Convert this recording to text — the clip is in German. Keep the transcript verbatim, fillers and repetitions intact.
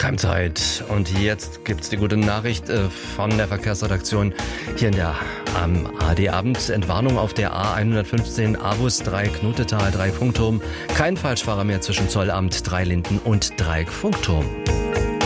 Keimzeit. Und jetzt gibt's die gute Nachricht äh, von der Verkehrsredaktion hier in der am A D Abend. Entwarnung auf der A hundertfünfzehn Avus Dreieck Knotetal Dreieck Funkturm. Kein Falschfahrer mehr zwischen Zollamt, Dreilinden und Dreieck Funkturm.